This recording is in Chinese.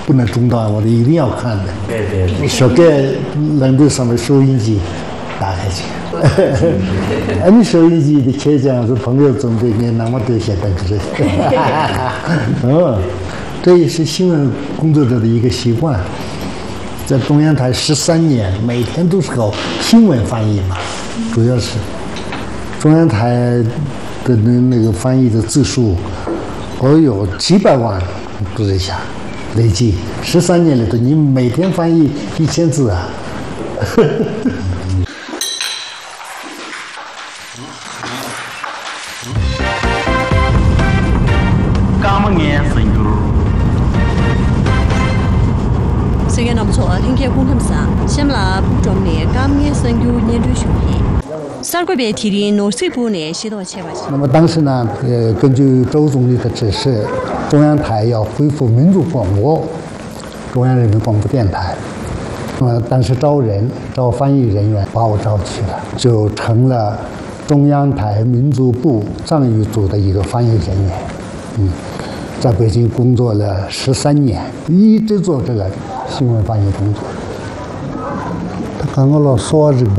不能中断，我一定要看的。 对。 小盖冷的上面收音机打开去。你收音机的开讲是朋友准备给那么多些本子。这也是新闻工作者的一个习惯。在中央台13年，每天都是搞新闻翻译嘛，主要是中央台的那个翻译的字数，有几百万字以下，累计13年里头，你每天翻译1000字啊。 时间那么错，听见空他们啥？先来不中年，刚年生就年度学3个月提的农水部呢，写到7万。 那么当时呢，根据周总理的指示，中央台要恢复民族广播，中央人民广播电台。当时招翻译人员，把我招去了，就成了中央台民族部藏语组的一个翻译人员。在北京工作了13年，一直做这个新闻翻译工作。他跟我老说这个